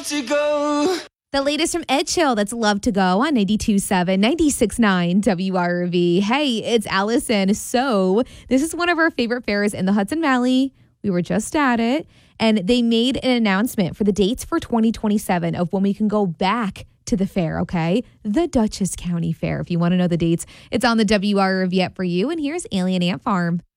love to go. The latest from Ed Chill, that's Love to Go on 92.7, 96.9 WRV. Hey, it's Allison. So this is one of our favorite fairs in the Hudson Valley. We were just at it, and they made an announcement for the dates for 2027 of when we can go back to the fair, okay? The Dutchess County Fair. If you want to know the dates, it's on the WRV app for you. And here's Alien Ant Farm.